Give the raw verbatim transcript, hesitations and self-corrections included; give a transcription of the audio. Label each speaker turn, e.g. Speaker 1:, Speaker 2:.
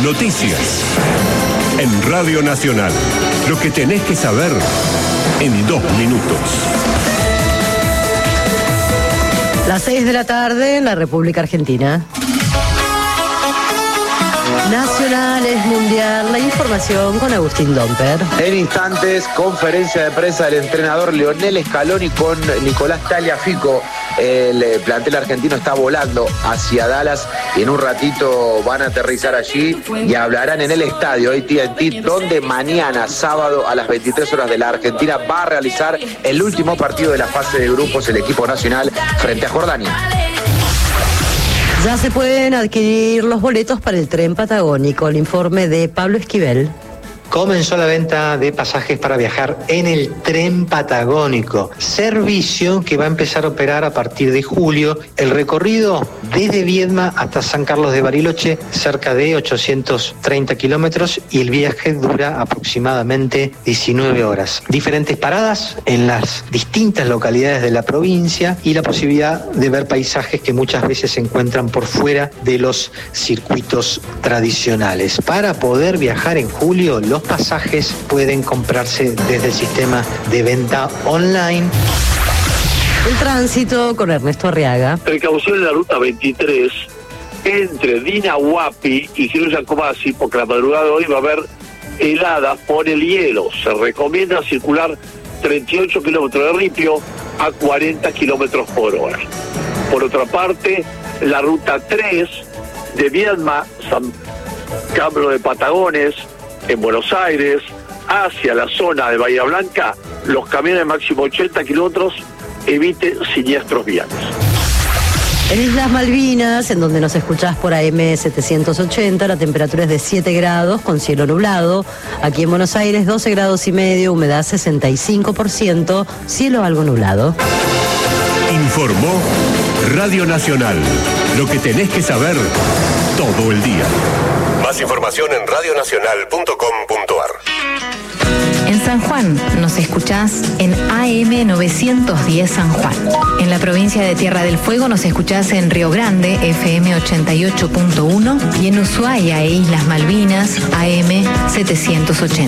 Speaker 1: Noticias. En Radio Nacional. Lo que tenés que saber en dos minutos.
Speaker 2: Las seis de la tarde en la República Argentina. Nacionales, Mundial, la información con Agustín Domper.
Speaker 3: En instantes, conferencia de prensa del entrenador Lionel Scaloni con Nicolás Tagliafico. El plantel argentino está volando hacia Dallas y en un ratito van a aterrizar allí y hablarán en el estadio A T and T, donde mañana, sábado, a las veintitrés horas de la Argentina, va a realizar el último partido de la fase de grupos el equipo nacional frente a Jordania.
Speaker 2: Ya se pueden adquirir los boletos para el tren patagónico. El informe de Pablo Esquivel.
Speaker 4: Comenzó la venta de pasajes para viajar en el tren patagónico, servicio que va a empezar a operar a partir de julio. El recorrido desde Viedma hasta San Carlos de Bariloche, cerca de ochocientos treinta kilómetros, y el viaje dura aproximadamente diecinueve horas. Diferentes paradas en las distintas localidades de la provincia y la posibilidad de ver paisajes que muchas veces se encuentran por fuera de los circuitos tradicionales. Para poder viajar en julio, los pasajes pueden comprarse desde el sistema de venta online.
Speaker 2: El tránsito con Ernesto Arriaga.
Speaker 5: Precaución en la ruta veintitrés entre Dinahuapi y Jesús Giacomazzi, porque la madrugada de hoy va a haber heladas por el hielo. Se recomienda circular treinta y ocho kilómetros de ripio a cuarenta kilómetros por hora. Por otra parte, la ruta tres de Viedma, San Carlos de Patagones, en Buenos Aires, hacia la zona de Bahía Blanca, los camiones de máximo ochenta kilómetros eviten siniestros viales.
Speaker 2: En Islas Malvinas, en donde nos escuchás por A M setecientos ochenta, la temperatura es de siete grados con cielo nublado. Aquí en Buenos Aires, doce grados y medio, humedad sesenta y cinco por ciento, cielo algo nublado.
Speaker 1: Informó Radio Nacional. Lo que tenés que saber todo el día. Más información en radio nacional punto com punto a r.
Speaker 6: En San Juan nos escuchás en A M novecientos diez San Juan. En la provincia de Tierra del Fuego nos escuchás en Río Grande, F M ochenta y ocho punto uno, y en Ushuaia e Islas Malvinas, A M setecientos ochenta.